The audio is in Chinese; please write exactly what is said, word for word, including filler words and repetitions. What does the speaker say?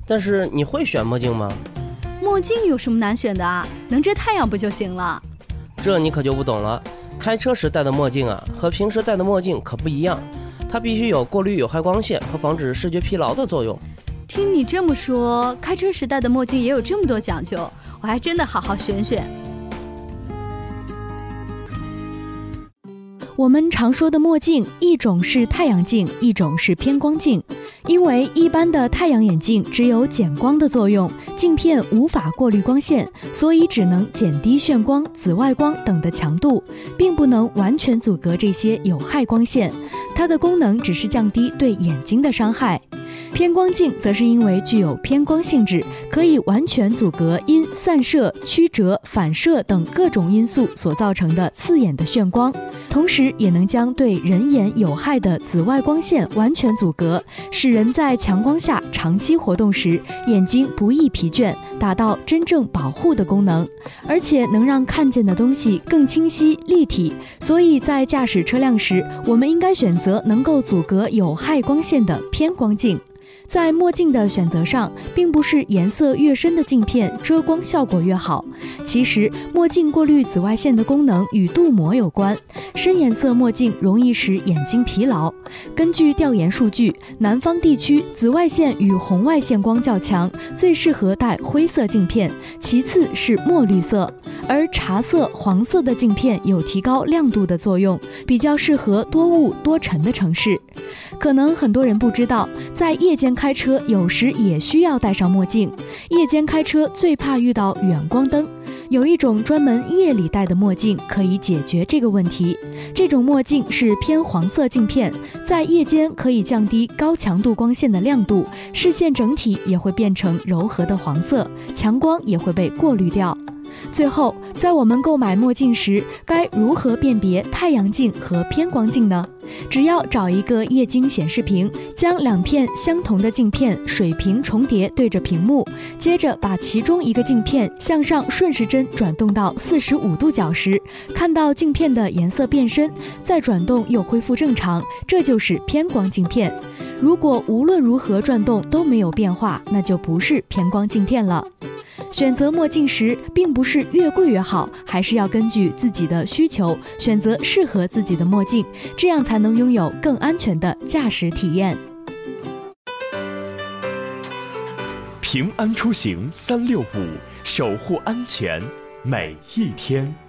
但是你会选墨镜吗？ 墨镜有什么难选的啊？能遮太阳不就行了？ 这你可就不懂了。开车时戴的墨镜啊，和平时戴的墨镜可不一样，它必须有过滤有害光线和防止视觉疲劳的作用。 听你这么说，开车时戴的墨镜也有这么多讲究，我还真的好好选选。 我们常说的墨镜，一种是太阳镜，一种是偏光镜。因为一般的太阳眼镜只有减光的作用，镜片无法过滤光线，所以只能减低眩光、紫外光等的强度，并不能完全阻隔这些有害光线。它的功能只是降低对眼睛的伤害。偏光镜则是因为具有偏光性质，可以完全阻隔因散射、曲折、反射等各种因素所造成的刺眼的眩光，同时也能将对人眼有害的紫外光线完全阻隔，使人在强光下长期活动时眼睛不易疲倦，达到真正保护的功能，而且能让看见的东西更清晰立体。所以在驾驶车辆时，我们应该选择能够阻隔有害光线的偏光镜。在墨镜的选择上，并不是颜色越深的镜片遮光效果越好，其实墨镜过滤紫外线的功能与镀膜有关。深颜色墨镜容易使眼睛疲劳。根据调研数据，南方地区紫外线与红外线光较强，最适合戴灰色镜片，其次是墨绿色。而茶色、黄色的镜片有提高亮度的作用，比较适合多雾多尘的城市。可能很多人不知道，在夜间开车有时也需要戴上墨镜。夜间开车最怕遇到远光灯，有一种专门夜里戴的墨镜可以解决这个问题。这种墨镜是偏黄色镜片，在夜间可以降低高强度光线的亮度，视线整体也会变成柔和的黄色，强光也会被过滤掉。最后，在我们购买墨镜时，该如何辨别太阳镜和偏光镜呢？只要找一个液晶显示屏，将两片相同的镜片水平重叠对着屏幕，接着把其中一个镜片向上顺时针转动到四十五度角时，看到镜片的颜色变深，再转动又恢复正常，这就是偏光镜片。如果无论如何转动都没有变化，那就不是偏光镜片了。选择墨镜时，并不是越贵越好，还是要根据自己的需求选择适合自己的墨镜，这样才能拥有更安全的驾驶体验。 平安出行三六五，守护安全每一天。